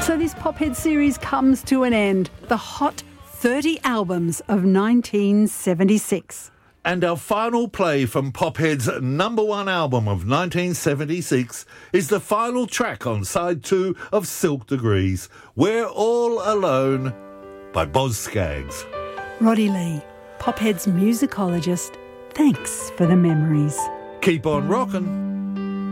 So this Pophead series comes to an end. The Hot 30 Albums of 1976. And our final play from Pophead's #1 album of 1976 is the final track on side 2 of Silk Degrees, We're All Alone, by Boz Scaggs. Roddy Lee, Pophead's musicologist, thanks for the memories. Keep on rockin'.